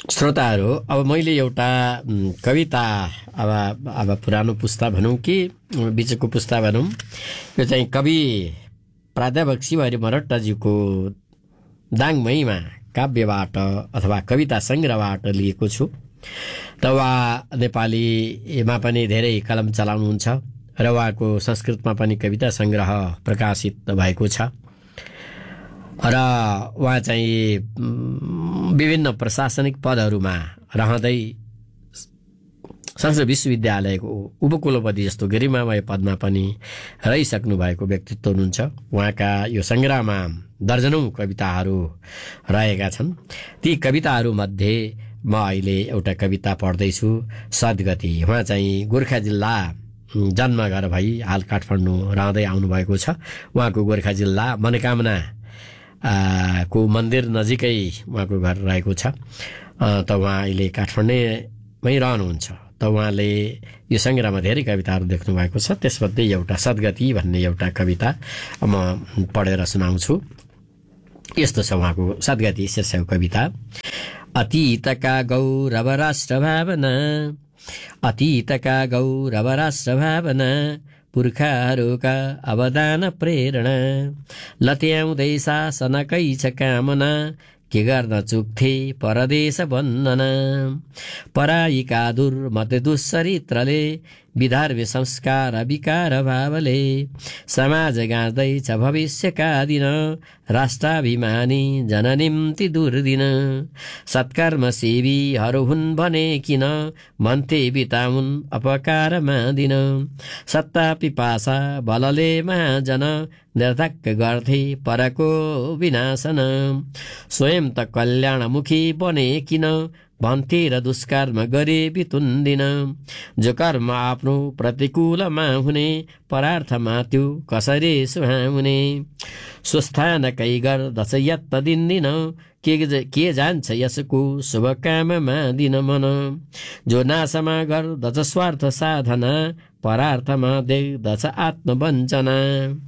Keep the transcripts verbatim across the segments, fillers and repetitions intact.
श्रोताहरू, अब मैले एउटा कविता अब अब पुरानो पुस्ता भनौँ कि बिचको पुस्ता भनौँ, यो चाहिँ कवि प्राध्यापक शिवहरि मरट्टाज्यूको दाङमैमा काव्यबाट अथवा कविता सङ्ग्रहबाट लिएको छु। त उहाँ नेपालीमा पनि धेरै कलम चलाउनुहुन्छ र उहाँको संस्कृतमा पनि कविता सङ्ग्रह प्रकाशित भएको छ र उहाँ चाहिँ विभिन्न प्रशासनिक पदहरूमा रहँदै संस्कृत विश्वविद्यालयको उपकुलपति जस्तो गरिमामय पदमा पनि रहिसक्नु भएको व्यक्तित्व हुनुहुन्छ। उहाँका यो सङ्ग्रहमा दर्जनौं कविताहरू रहेका छन्। ती कविताहरूमध्ये म अहिले एउटा कविता पढ्दैछु, सद्गति। उहाँ चाहिँ गोर्खा जिल्ला जन्मघर भई हाल काठमाडौँ रहँदै आउनुभएको छ। उहाँको गोर्खा जिल्ला मनोकामना को मन्दिर नजिकै उहाँको घर रहेको छ। त उहाँ अहिले काठमाडौँमै रहनुहुन्छ। त उहाँले यो सङ्ग्रहमा धेरै कविताहरू देख्नु भएको छ। त्यसमध्ये एउटा सद्गति भन्ने एउटा कविता म पढेर सुनाउँछु। यस्तो छ उहाँको सद्गति शीर्षक कविता। अतीतका गौरव राष्ट्र भावना, अतीतका गौरव राष्ट्र भावना, पुर्खाहरूका अवदान प्रेरणा, लत्याउँदै शासनकै छ कामना, के गर्न चुक्थे परदेश वन्दना। पराईका दुर्मत दुश्चरित्रले, विधर्मी संस्कार विकार भावले, समाज गाँच्दैछ भविष्यका दिन, राष्ट्राभिमानी जननिम्ति दुर्दिन। सत्कर्म सेवीहरू हुन् भने किन, मन्थे बिताउन् अपकारमा दिन। सत्ता पिपासा बलले महाजन, निर्धक्क गर्थे परको विनाशन। स्वयं त कल्याणमुखी बने किन, भन्थे र दुष्कर्म गरे बितुन्दिन। जो कर्म आफ्नो प्रतिकूलमा हुने, परार्थमा त्यो कसरी सुहाउने। स्वस्थानकै गर्दछ यत्त दिनदिन, के के जान्छ यसको शुभ काममा दिन मन। जो नाशमा गर्दछ स्वार्थ साधना, परार्थमा देख्दछ आत्मवञ्चना।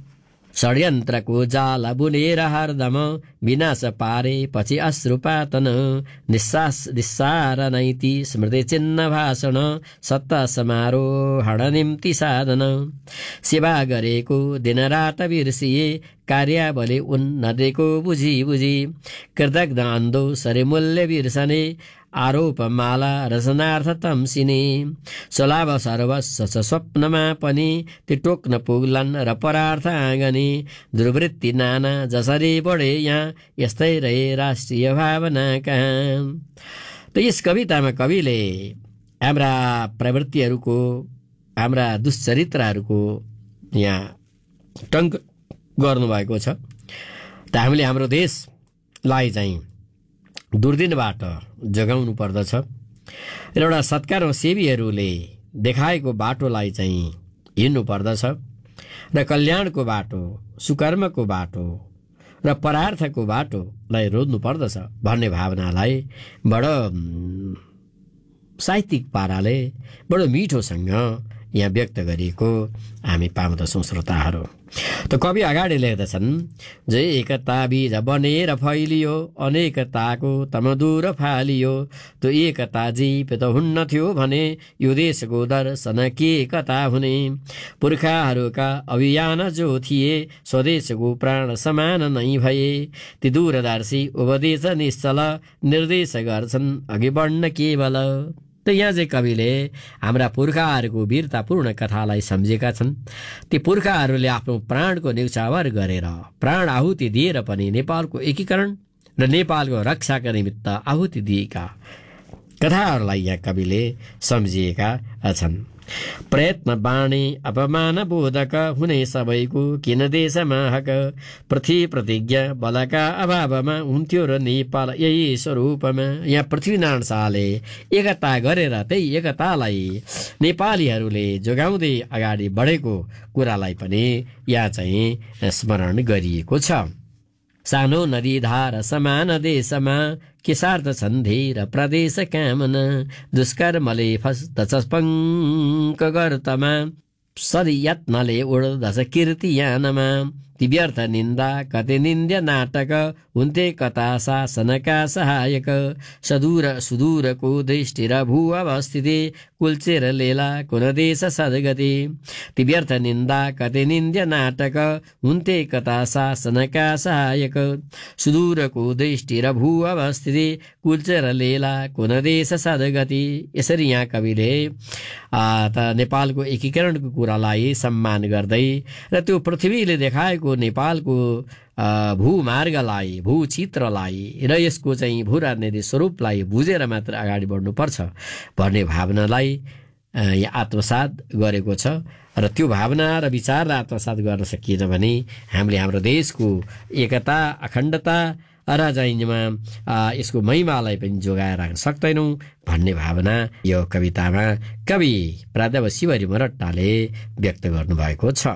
षड्यन्त्रको जाल बुनेर हरदम, विनाश पारे पछि अश्रुपातन। निस्सास निस्सार नैति स्मृति चिन्ह भाषण, सत्ता समारोहण निम्ति साधन। सेवा गरेको दिनरात बिर्सिए, कार्यावली उन्नतिको बुझी बुझी। कृतज्ञ अन्धो सरे मूल्य बिर्सने, आरोप माला रचनार्थ तम्सिने। स्वलाभ सर्वस्व छ स्वप्नमा पनि, ती टोक्न पुग्लन् र परार्थ आँगनी। दुर्वृत्ति नाना जसरी बढे यहाँ, यस्तै रहे राष्ट्रिय भावना कहाँ। त यस कवितामा कविले हाम्रा प्रवृत्तिहरूको, हाम्रा दुश्चरित्रहरूको यहाँ टङ्क गर्नुभएको छ। त हामीले हाम्रो देशलाई चाहिँ दुर्दिनबाट जगाउनु पर्दछ र एउटा सत्कर्म सेवीहरूले देखाएको बाटोलाई चाहिँ हिँड्नु पर्दछ र कल्याणको बाटो, सुकर्मको बाटो र परार्थको बाटोलाई रोज्नु पर्दछ भन्ने भावनालाई बडो साहित्यिक पाराले, बडो मिठोसँग यहाँ व्यक्त गरिएको हामी पाउँदछौँ श्रोताहरू। त कवि अगाडि लेख्दछन्, जे एकता बीज बनेर फैलियो, अनेकताको तमदूर फालियो। त्यो एकता जीप त हुन्न थियो भने, यो देशको दर्शन के कता हुने। पुर्खाहरूका अभियान जो थिए, स्वदेशको प्राण समान नै भए। ती दूरदर्शी उपदेश निश्चल, निर्देश गर्छन् अघि बढ्न केवल। त यहाँ चाहिँ कविले हाम्रा पुर्खाहरूको वीरतापूर्ण कथालाई सम्झेका छन्। ती पुर्खाहरूले आफ्नो प्राणको न्यौछावर गरेर, प्राण आहुति दिएर पनि नेपालको एकीकरण र नेपालको रक्षाका निमित्त आहुति दिएका कथाहरूलाई यहाँ कविले सम्झिएका छन्। प्रयत्न बाणे अपमान बोधक, हुने सबैको किन देशमा हक। पृथ्वी प्रतिज्ञा बलका अभावमा, हुन्थ्यो र नेपाल यही स्वरूपमा। यहाँ पृथ्वीनारायण शाहले एकता गरेर त्यही एकतालाई नेपालीहरूले जोगाउँदै अगाडि बढेको कुरालाई पनि यहाँ चाहिँ स्मरण गरिएको छ। सानो नदी धार समान देशमा, के सार्थ छन् धेर प्रदेश कामना। दुष्कर्मले फस्दछ पङ्क गर्तमा, सरी यत्नले उड्दछ कीर्ति यानमा। ती व्यर्थ निन्दा कति निन्द्य नाटक हुन्थे कथा शासनका सहायक सदूर सुदूरको दृष्टि र भू अवस्थिति कुल्चेर लेला कुन देश सद्गति ती व्यर्थ निन्दा कति निन्द्य नाटक हुन्थे कथा शासनका सहायक सुदूरको दृष्टि र भू अवस्थिति कुल्चेर लेला कुन देश सद्गति। यसरी यहाँ कविले त नेपालको एकीकरणको कुरालाई सम्मान गर्दै र त्यो पृथ्वीले देखाएको नेपालको भूमार्गलाई भूचित्रलाई र यसको चाहिँ भू राजनीतिक स्वरूपलाई बुझेर मात्र अगाडि बढ्नुपर्छ भन्ने भावनालाई आत्मसात गरेको छ। र त्यो भावना र विचारलाई आत्मसात गर्न सकिएन भने हामीले हाम्रो देशको एकता अखण्डता र जाइमा यसको महिमालाई पनि जोगाएर राख्न सक्दैनौँ भन्ने भावना यो कवितामा कवि प्राध्यापक शिवहरि मरट्टाले व्यक्त गर्नुभएको छ।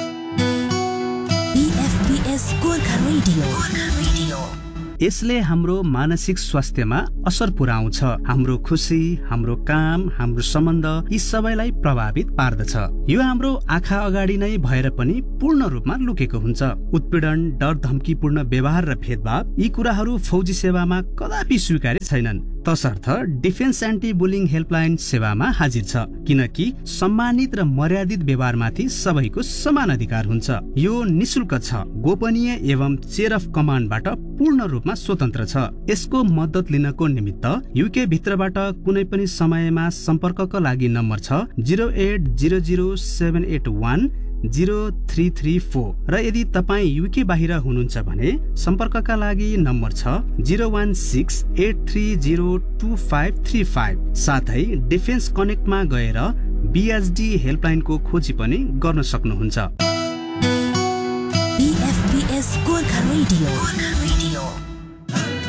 यसले हाम्रो मानसिक स्वास्थ्यमा असर पुर्याउँछ। हाम्रो खुसी, हाम्रो काम, हाम्रो सम्बन्ध यी सबैलाई प्रभावित पार्दछ। यो हाम्रो आँखा अगाडि नै भएर पनि पूर्ण रूपमा लुकेको हुन्छ। उत्पीडन, डर, धम्कीपूर्ण व्यवहार र भेदभाव यी कुराहरू फौजी सेवामा कदापि स्वीकार्य छैनन्। तसर्थ डिफेन्स एन्टी बुलिङ हेल्पलाइन सेवामा हाजिर छ, किनकि सम्मानित र मर्यादित व्यवहारमाथि सबैको समान अधिकार हुन्छ। यो निशुल्क छ, गोपनीय एवं चेयर अफ कमान्डबाट पूर्ण रूपमा स्वतन्त्र छ। यसको मद्दत लिनको निमित्त युके भित्रबाट कुनै पनि समयमा सम्पर्कका लागि नम्बर छ zero at zero zero seven at one zero three three four र यदि तपाईँ युके बाहिर हुनुहुन्छ भने सम्पर्कका लागि नम्बर छ zero one six at three zero two five three five. साथै डिफेन्स कनेक्टमा गएर बीएसडी हेल्पलाइनको खोजी पनि गर्न सक्नुहुन्छ। बीएफपीएस गोर्खा रेडियो।